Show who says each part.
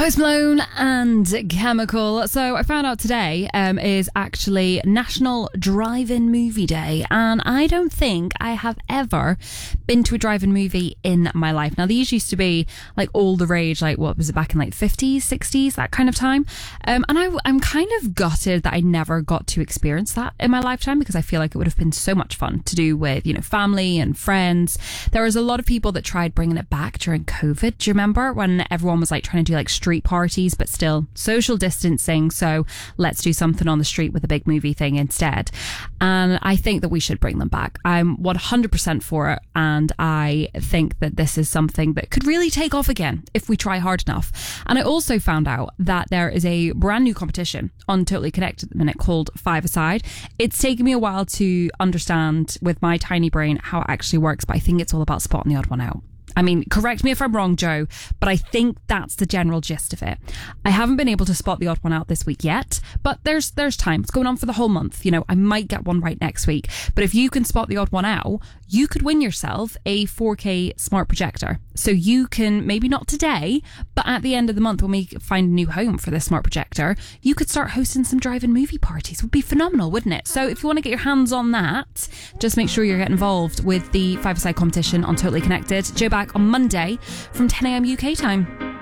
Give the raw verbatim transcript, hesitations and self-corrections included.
Speaker 1: Post Malone and Chemical. So I found out today um, is actually National Drive-In Movie Day, and I don't think I have ever been to a drive-in movie in my life. Now, these used to be like all the rage, like what was it, back in like fifties, sixties, that kind of time. Um, and I, I'm kind of gutted that I never got to experience that in my lifetime, because I feel like it would have been so much fun to do with, you know, family and friends. There was a lot of people that tried bringing it back during COVID. Do you remember when everyone was like trying to do like street parties, but still social distancing? So let's do something on the street with a big movie thing instead. And I think that we should bring them back. I'm one hundred percent for it. And I think that this is something that could really take off again if we try hard enough. And I also found out that there is a brand new competition on Totally Connected at the minute called Five-A-Side. It's taken me a while to understand with my tiny brain how it actually works, but I think it's all about spotting the odd one out. I mean, correct me if I'm wrong, Joe, but I think that's the general gist of it. I haven't been able to spot the odd one out this week yet, but there's there's time. It's going on for the whole month. You know, I might get one right next week. But if you can spot the odd one out, you could win yourself a four K smart projector. So you can, maybe not today, but at the end of the month when we find a new home for this smart projector, you could start hosting some drive-in movie parties. It would be phenomenal, wouldn't it? So if you want to get your hands on that, just make sure you're getting involved with the Five-A-Side competition on Totally Connected. Joe back on Monday from ten a.m. U K time.